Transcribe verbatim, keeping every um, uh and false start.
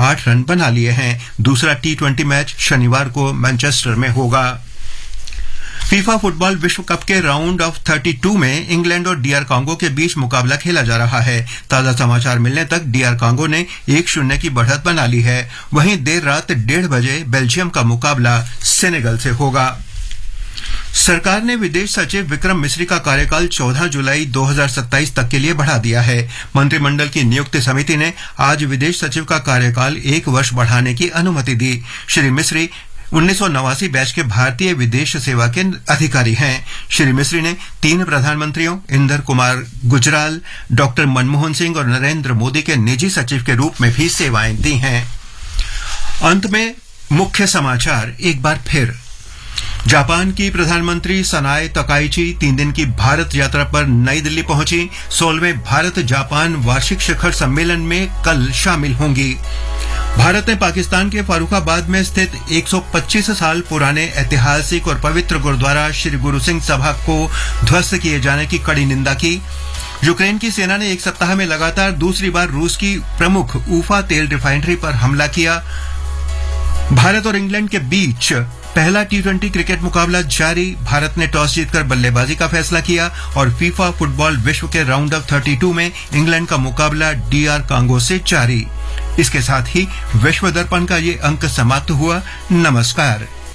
आठ रन बना लिए हैं। दूसरा टी ट्वेंटी मैच शनिवार को मैनचेस्टर में होगा। फीफा फुटबॉल विश्व कप के राउंड ऑफ बत्तीस में इंग्लैंड और डीआर कांगो के बीच मुकाबला खेला जा रहा है। ताजा समाचार मिलने तक डीआर कांगो ने एक शून्य की बढ़त बना ली है। वहीं देर रात डेढ़ बजे बेल्जियम का मुकाबला सेनेगल से होगा। सरकार ने विदेश सचिव विक्रम मिस्री का कार्यकाल चौदह जुलाई दो हज़ार सत्ताईस तक के लिए बढ़ा दिया है। मंत्रिमंडल की नियुक्ति समिति ने आज विदेश सचिव का कार्यकाल एक वर्ष बढ़ाने की अनुमति दी। श्री मिस्री उन्नीस सौ नवासी बैच के भारतीय विदेश सेवा के अधिकारी हैं। श्री मिस्री ने तीन प्रधानमंत्रियों इंदर कुमार गुजराल, डॉक्टर मनमोहन सिंह और नरेंद्र मोदी के निजी सचिव के रूप में भी सेवाएं दी हैं। अंत में मुख्य समाचार एक बार फिर। जापान की प्रधानमंत्री सनाए तकाइची तीन दिन की भारत यात्रा पर नई दिल्ली पहुंची। सोलहवें भारत जापान वार्षिक शिखर सम्मेलन में कल शामिल होंगी। भारत ने पाकिस्तान के फर्रुखाबाद में स्थित एक सौ पच्चीस साल पुराने ऐतिहासिक और पवित्र गुरुद्वारा श्री गुरु सिंह सभा को ध्वस्त किए जाने की कड़ी निंदा की। यूक्रेन की सेना ने एक सप्ताह में लगातार दूसरी बार रूस की प्रमुख ऊफा तेल रिफाइनरी पर हमला किया। भारत और इंग्लैंड के बीच पहला टी ट्वेंटी क्रिकेट मुकाबला जारी। भारत ने टॉस जीतकर बल्लेबाजी का फैसला किया और फीफा फुटबॉल विश्व के राउंड ऑफ बत्तीस में इंग्लैंड का मुकाबला डीआर कांगो से जारी। इसके साथ ही विश्व दर्पण का ये अंक समाप्त हुआ। नमस्कार।